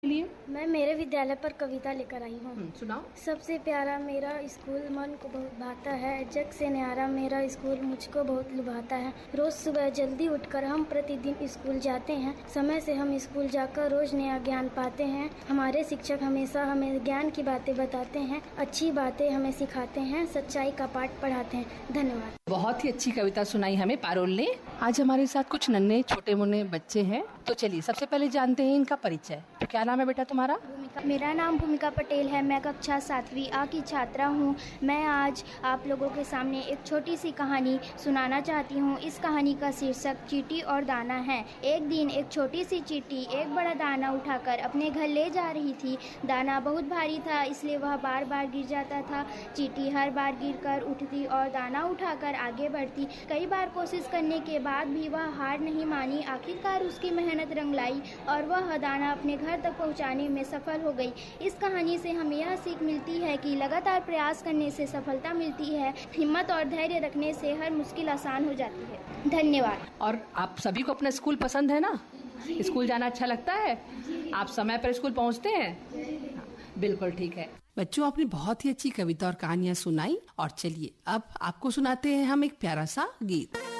मैं मेरे विद्यालय पर कविता लेकर आई हूँ। सुनाओ। सबसे प्यारा मेरा स्कूल मन को बहुत भाता है, जग से न्यारा मेरा स्कूल मुझको बहुत लुभाता है। रोज सुबह जल्दी उठकर हम प्रतिदिन स्कूल जाते हैं, समय से हम स्कूल जाकर रोज नया ज्ञान पाते हैं। हमारे शिक्षक हमेशा हमें ज्ञान की बातें बताते हैं, अच्छी बातें हमें सिखाते हैं, सच्चाई का पाठ पढ़ाते हैं। धन्यवाद। बहुत ही अच्छी कविता सुनाई हमें पारुल ने। आज हमारे साथ कुछ नन्हे छोटे मुन्ने बच्चे हैं, तो चलिए सबसे पहले जानते हैं इनका परिचय। तो क्या नाम है बेटा तुम्हारा? मेरा नाम भूमिका पटेल है। मैं कक्षा 7वीं A की छात्रा हूँ। मैं आज आप लोगों के सामने एक छोटी सी कहानी सुनाना चाहती हूँ। इस कहानी का शीर्षक चींटी और दाना है। एक दिन एक छोटी सी चींटी एक बड़ा दाना उठाकर अपने घर ले जा रही थी। दाना बहुत भारी था, इसलिए वह बार बार गिर जाता था। चींटी हर बार गिरकर उठती और दाना उठाकर आगे बढ़ती। कई बार कोशिश करने के बाद भी वह हार नहीं मानी। आखिरकार उसकी मेहनत रंग लाई और वह दाना अपने घर तक पहुँचाने में सफल हो गई। इस कहानी से हमें यह सीख मिलती है कि लगातार प्रयास करने से सफलता मिलती है। हिम्मत और धैर्य रखने से हर मुश्किल आसान हो जाती है। धन्यवाद। और आप सभी को अपना स्कूल पसंद है ना? स्कूल जाना अच्छा लगता है? आप समय पर स्कूल पहुंचते हैं? बिल्कुल ठीक है। बच्चों, आपने बहुत ही अच्छी कविता और कहानियां सुनाई और चलिए अब आपको सुनाते हैं हम एक प्यारा सा गीत।